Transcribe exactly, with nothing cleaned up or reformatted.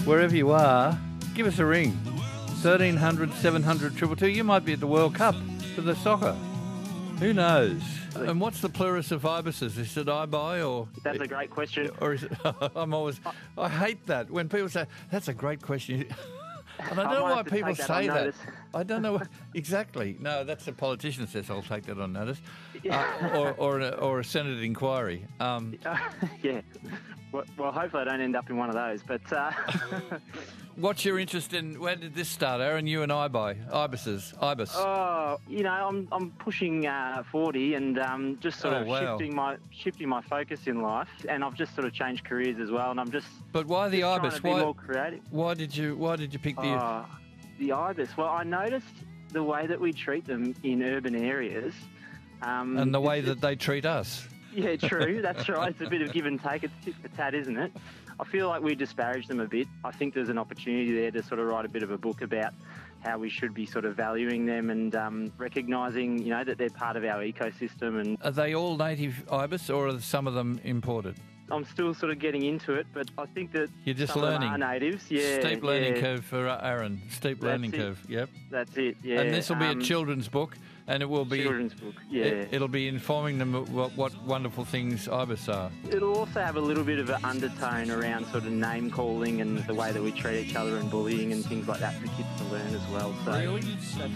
wherever you are, give us a ring. thirteen hundred, seven hundred, two two two. You might be at the World Cup for the soccer. Who knows? And what's the plurus of ibises? Is it ibi or... That's a great question. Or is it... I'm always... I hate that. When people say, that's a great question. And I don't know why people say that. I don't know. Exactly. No, that's a politician says, I'll take that on notice. Uh, or, or, a, or a Senate inquiry. Um, uh, yeah. Well, well, hopefully I don't end up in one of those. But uh... what's your interest in... Where did this start, Aaron? You and ibi, ibises, ibis. Oh, you know, I'm I'm pushing uh, forty and um, just sort Oh, of wow. shifting my shifting my focus in life, and I've just sort of changed careers as well. And I'm just But why the just ibis? trying to be Why, more creative. why did you Why did you pick the... Oh, the ibis. Well, I noticed the way that we treat them in urban areas. Um, and the way it's- that they treat us. Yeah, true. That's right. It's a bit of give and take. It's tit for tat, isn't it? I feel like we disparage them a bit. I think there's an opportunity there to sort of write a bit of a book about how we should be sort of valuing them and um, recognising, you know, that they're part of our ecosystem. And Are they all native ibis or are some of them imported? I'm still sort of getting into it, but I think that You're just some learning. of them are natives. Yeah, Steep learning yeah. curve for Aaron. Steep That's learning it. curve, yep. That's it, yeah. And this will be Um, a children's book, and it will be... children's book, yeah. It, it'll be informing them of what, what wonderful things ibis are. It'll also have a little bit of an undertone around sort of name calling and the way that we treat each other and bullying and things like that for kids to learn as well. So Really? that's